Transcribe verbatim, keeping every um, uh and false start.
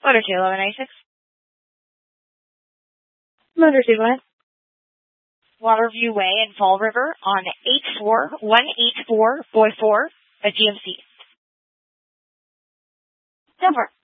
Motor two eleven ninety-six. Motor two, go ahead. Waterview Way in Fall River on eight four one eight four four four, a G M C. Go for it.